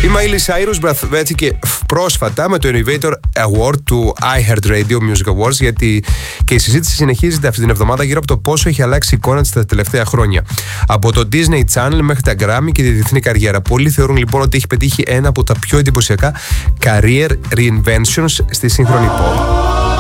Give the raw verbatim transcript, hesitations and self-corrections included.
Η Miley Cyrus βρέθηκε πρόσφατα με το Innovator Award του iHeartRadio Music Awards, γιατί και η συζήτηση συνεχίζεται αυτή την εβδομάδα γύρω από το πόσο έχει αλλάξει η εικόνα της τα τελευταία χρόνια. Από το Disney Channel μέχρι τα Grammy και τη διεθνή καριέρα. Πολλοί θεωρούν λοιπόν ότι έχει πετύχει ένα από τα πιο εντυπωσιακά career reinventions στη σύγχρονη pop.